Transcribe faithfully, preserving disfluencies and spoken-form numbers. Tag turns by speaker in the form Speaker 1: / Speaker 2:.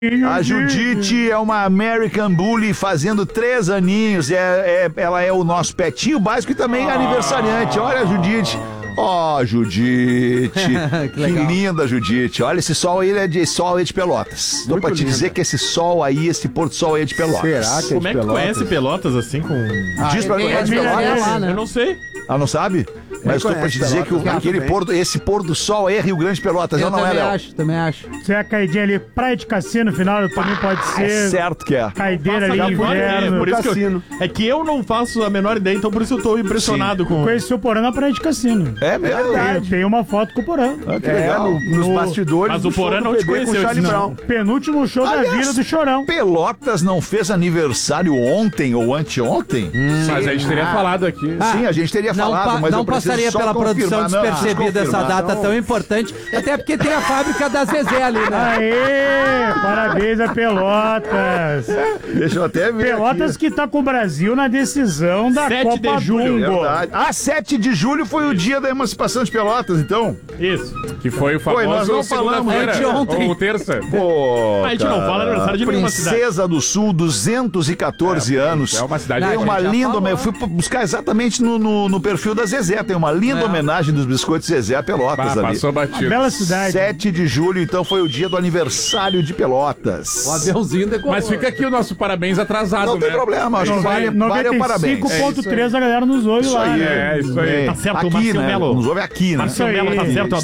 Speaker 1: A Judite é uma American Bully fazendo três aninhos. É, é, ela é o nosso petinho básico e também é aniversariante. Olha a Judite. Ó, oh, Judite. que, que linda, Judite. Olha, esse sol aí é de sol aí de Pelotas. Tô pra te linda. dizer que esse sol aí, esse pôr do sol aí é de Pelotas.
Speaker 2: Será que é
Speaker 3: Como é que tu
Speaker 2: Pelotas?
Speaker 3: conhece Pelotas assim com...
Speaker 1: Ah, Diz pra mim, é de Pelotas?
Speaker 3: Lá, né? Eu não sei.
Speaker 1: Ah, não sabe? Mas tô pra te dizer que o, aquele pôr do, esse pôr do sol é Rio Grande Pelotas,
Speaker 4: eu
Speaker 1: não, não é, Léo?
Speaker 4: também acho, também acho.
Speaker 5: Se é a caidinha ali, praia de cassino, no final também pode ser.
Speaker 1: É certo que é.
Speaker 5: Caideira ali,
Speaker 3: Agora,
Speaker 5: inverno.
Speaker 3: é, por isso que eu, é que eu não faço a menor ideia, então por isso eu tô impressionado
Speaker 1: Sim.
Speaker 3: com...
Speaker 5: Conheci o Porã na praia de cassino.
Speaker 1: É mesmo?
Speaker 5: Eu tenho uma foto com o Porã.
Speaker 1: Ah, que
Speaker 2: É,
Speaker 1: legal.
Speaker 2: no, nos
Speaker 5: No-
Speaker 2: bastidores.
Speaker 3: Mas
Speaker 2: do
Speaker 3: o Porã
Speaker 2: show do
Speaker 3: não te
Speaker 2: P B com
Speaker 3: conheceu,
Speaker 2: Charlie
Speaker 3: não.
Speaker 2: Brown.
Speaker 5: Penúltimo show da
Speaker 1: Aliás,
Speaker 5: vida do Chorão.
Speaker 1: Pelotas não fez aniversário ontem ou anteontem?
Speaker 6: Hum, mas a gente teria
Speaker 4: Ah.
Speaker 6: falado aqui.
Speaker 1: Sim, a gente teria
Speaker 4: Não,
Speaker 1: falado,
Speaker 4: pa-
Speaker 1: mas
Speaker 4: não
Speaker 1: eu preciso
Speaker 4: passaria
Speaker 1: só
Speaker 4: pela produção
Speaker 1: confirmar. Não,
Speaker 4: despercebida
Speaker 1: preciso
Speaker 4: essa
Speaker 1: confirmar.
Speaker 4: data tão importante, até porque tem a fábrica da Zezé ali, né?
Speaker 5: Aê! Parabéns a Pelotas.
Speaker 1: Deixa eu até ver
Speaker 5: Pelotas
Speaker 1: aqui.
Speaker 5: que tá com o Brasil na decisão da
Speaker 3: sete
Speaker 5: Copa
Speaker 3: de julho,
Speaker 5: Jumbo.
Speaker 1: Verdade. Ah, sete de julho foi o dia da emancipação de Pelotas, então.
Speaker 3: Isso.
Speaker 6: Que foi o
Speaker 1: Foi, nós
Speaker 6: famoso
Speaker 1: não falamos
Speaker 6: segunda-feira.
Speaker 4: anteontem.
Speaker 6: Ou terça.
Speaker 1: Pô,
Speaker 3: A gente não
Speaker 1: cara,
Speaker 3: fala aniversário de nenhuma
Speaker 1: Princesa do Sul, duzentos e quatorze anos.
Speaker 6: É uma cidade...
Speaker 1: Tem
Speaker 4: Não,
Speaker 1: uma
Speaker 4: a gente já
Speaker 1: linda...
Speaker 4: falou.
Speaker 1: Eu fui buscar exatamente no, no, no perfil da Zezé. Tem uma linda
Speaker 4: É.
Speaker 1: homenagem dos biscoitos Zezé a Pelotas
Speaker 6: Bah,
Speaker 1: ali.
Speaker 6: passou batido.
Speaker 5: Bela cidade.
Speaker 1: sete de julho, então, foi o dia do aniversário de Pelotas.
Speaker 4: O aviãozinho decolou.
Speaker 6: Mas fica aqui o nosso parabéns atrasado,
Speaker 1: Não
Speaker 6: né?
Speaker 1: tem problema, acho que vale, vale o parabéns.
Speaker 5: noventa e cinco ponto três a galera nos ouve
Speaker 1: Isso
Speaker 5: lá.
Speaker 1: aí,
Speaker 5: né?
Speaker 6: É, isso aí.
Speaker 1: É,
Speaker 3: Tá certo,
Speaker 1: aqui,
Speaker 3: Marcelo
Speaker 1: né?
Speaker 3: Melo.
Speaker 1: Nos ouve aqui, né?
Speaker 3: Marcelo Melo tá certo.